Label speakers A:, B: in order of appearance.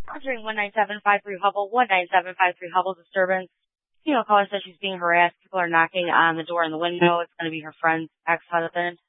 A: Answering 19753 Hubble, 19753 Hubble disturbance. Caller says she's being harassed. People are knocking on the door and the window. It's going to be her friend's ex-husband.